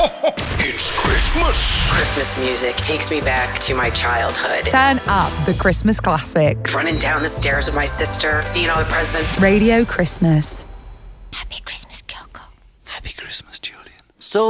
It's Christmas. Christmas music takes me back to my childhood. Turn up the Christmas classics. Running down the stairs with my sister, seeing all the presents. Radio Christmas. Happy Christmas, Kyoko. Happy Christmas, Julie.